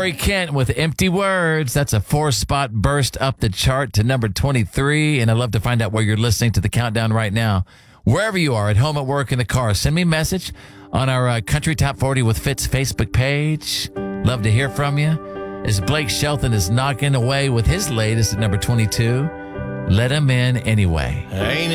Corey Kent with Empty Words. That's a 4-spot burst up the chart to number 23. And I'd love to find out where you're listening to the countdown right now. Wherever you are, at home, at work, in the car, send me a message on our Country Top 40 with Fitz Facebook page. Love to hear from you. As Blake Shelton is knocking away with his latest at number 22, Let Him In Anyway. Ain't